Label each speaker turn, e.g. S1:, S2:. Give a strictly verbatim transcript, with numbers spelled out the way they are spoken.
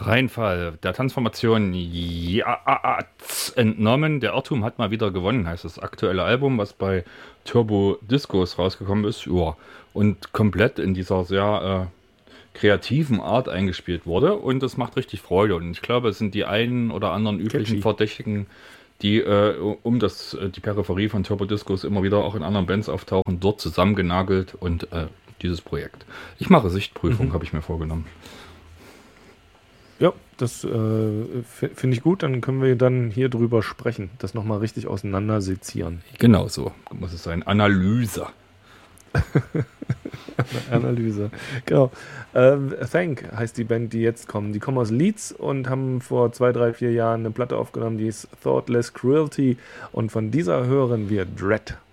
S1: Reinfall der Transformation ja, entnommen. Der Irrtum hat mal wieder gewonnen, heißt das aktuelle Album, was bei Turbo Discos rausgekommen ist. Ja, und komplett in dieser sehr äh, kreativen Art eingespielt wurde. Und das macht richtig Freude. Und ich glaube, es sind die einen oder anderen üblichen
S2: Catchy.
S1: Verdächtigen, die äh, um das, die Peripherie von Turbo Discos immer wieder auch in anderen Bands auftauchen, dort zusammengenagelt und äh, dieses Projekt. Ich mache Sichtprüfung,
S2: Mhm.
S1: habe ich mir vorgenommen.
S2: Ja, das äh, f- finde ich gut. Dann können wir dann hier drüber sprechen, das nochmal richtig auseinander sezieren.
S1: Genau so muss es sein. Analyse.
S2: Analyse. Genau. Ähm, Thank heißt die Band, die jetzt kommen. Die kommen aus Leeds und haben vor zwei, drei, vier Jahren eine Platte aufgenommen, die ist Thoughtless Cruelty. Und von dieser hören wir Dread.